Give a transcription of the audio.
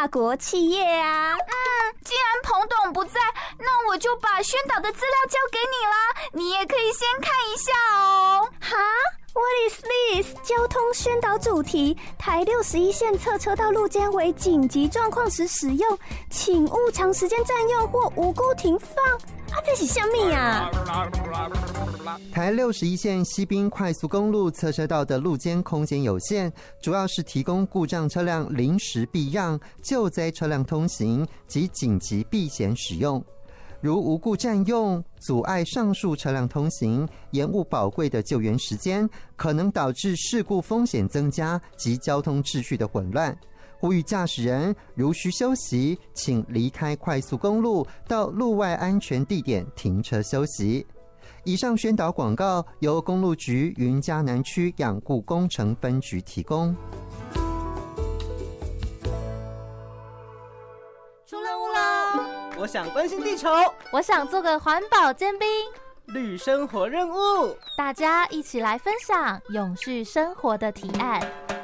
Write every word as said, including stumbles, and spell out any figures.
跨国企业啊。 嗯，既然彭董不在，那我就把宣导的资料交给你啦，你也可以先看一下哦。 哈？What is this？ 交通宣导主题：台六十一线侧车道路肩为紧急状况时使用，请勿长时间占用或无故停放。啊，这是什么啊？ 台六十一线西滨快速公路侧车道的路肩空间有限，主要是提供故障车辆临时避让、救灾车辆通行及紧急避险使用。如无故占用，阻碍上述车辆通行，延误宝贵的救援时间，可能导致事故风险增加及交通秩序的混乱。呼吁驾驶人如需休息，请离开快速公路，到路外安全地点停车休息。以上宣导广告由公路局云嘉南区养护工程分局提供。 出任务喽！我想关心地球， 我想做个环保尖兵。 绿生活任务， 大家一起来分享永续生活的提案。